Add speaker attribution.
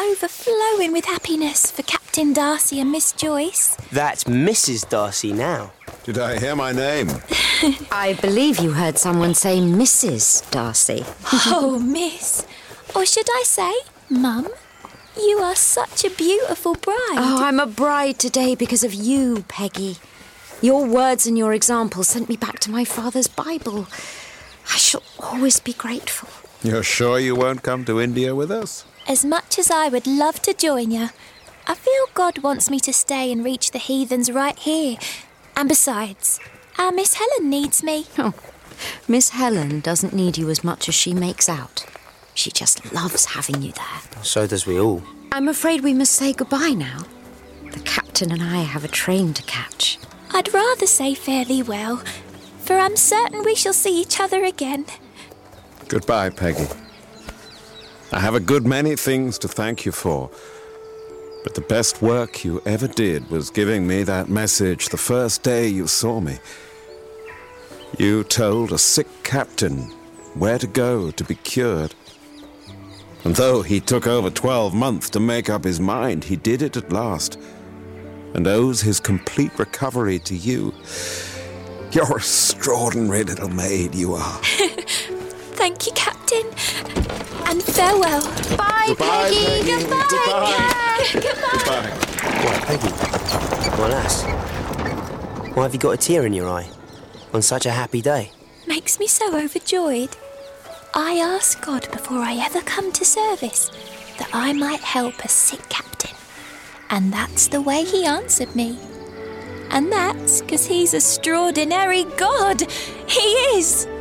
Speaker 1: overflowing with happiness for Captain Darcy and Miss Joyce.
Speaker 2: That's Mrs. Darcy now.
Speaker 3: Did I hear my name?
Speaker 4: I believe you heard someone say Mrs. Darcy.
Speaker 1: Oh, Miss. Or should I say, Mum? You are such a beautiful bride.
Speaker 4: Oh, I'm a bride today because of you, Peggy. Your words and your example sent me back to my father's Bible. I shall always be grateful.
Speaker 3: You're sure you won't come to India with us?
Speaker 1: As much as I would love to join you, I feel God wants me to stay and reach the heathens right here. And besides, our Miss Helen needs me.
Speaker 4: Oh, Miss Helen doesn't need you as much as she makes out. She just loves having you there.
Speaker 2: So does we all.
Speaker 4: I'm afraid we must say goodbye now. The captain and I have a train to catch.
Speaker 1: I'd rather say fairly well, for I'm certain we shall see each other again.
Speaker 3: Goodbye, Peggy. I have a good many things to thank you for, but the best work you ever did was giving me that message the first day you saw me. You told a sick captain where to go to be cured. And though he took over 12 months to make up his mind, he did it at last, and owes his complete recovery to you. You're an extraordinary little maid, you are.
Speaker 1: Thank you, Captain. And farewell.
Speaker 4: Bye,
Speaker 3: Goodbye,
Speaker 4: Peggy.
Speaker 3: Peggy.
Speaker 4: Goodbye.
Speaker 1: Goodbye.
Speaker 2: Why, Peggy? My lass. Why have you got a tear in your eye on such a happy day?
Speaker 1: Makes me so overjoyed. I asked God before I ever come to service that I might help a sick captain. And that's the way he answered me. And that's because he's a extraordinary God. He is.